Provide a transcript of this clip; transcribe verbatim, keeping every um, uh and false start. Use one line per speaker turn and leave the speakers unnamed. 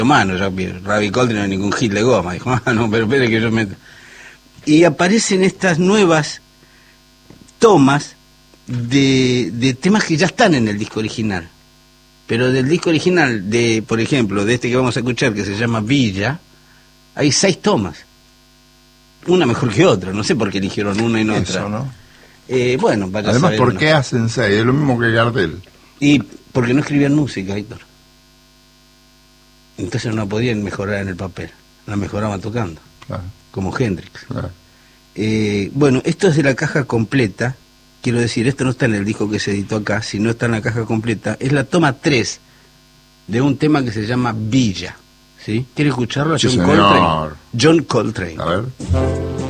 Mano, ya Ravi Coltrane no es ningún hit de goma. Dijo, ah, no, pero espere que yo me... Y aparecen estas nuevas tomas de, de temas que ya están en el disco original. Pero del disco original, de por ejemplo, de este que vamos a escuchar, que se llama Villa, hay seis tomas. Una mejor que otra. No sé por qué eligieron una y no
Eso,
otra.
¿no?
Eh, bueno, vaya a
Además,
saber
¿por
uno.
qué hacen seis? Es lo mismo que Gardel.
Y porque no escribían música, Héctor. Entonces no podían mejorar en el papel, la mejoraban tocando,
Claro,
como Hendrix.
claro.
Eh, bueno, esto es de la caja completa, quiero decir, esto no está en el disco que se editó acá, sino está en la caja completa, es la toma tres de un tema que se llama Villa, ¿sí? ¿Quiere escucharlo? A
Sí,
John
señor.
Coltrane. John Coltrane.
A ver.